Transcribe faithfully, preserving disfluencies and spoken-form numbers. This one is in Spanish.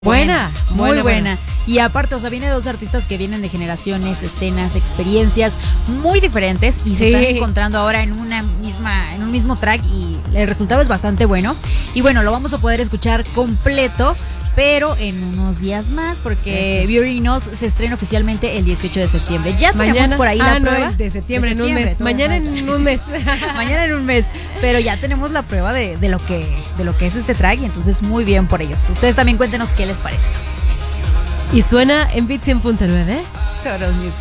Buena, muy buena, buena. buena. Y aparte, o sea, viene de dos artistas que vienen de generaciones, escenas, experiencias muy diferentes y se Sí. están encontrando ahora en una misma, en un mismo track y el resultado es bastante bueno. Y bueno, lo vamos a poder escuchar completo, pero en unos días más, porque Eso. You Already Know se estrena oficialmente el dieciocho de septiembre. Ya tenemos Mañana, por ahí ah, la no, prueba. de septiembre, de en un mes. todavía Mañana falta. en un mes. Mañana en un mes. Pero ya tenemos la prueba de, de lo que, de lo que es este track y entonces muy bien por ellos. Ustedes también cuéntenos qué les parece. Y suena en Beat cien punto nueve. Todos Music.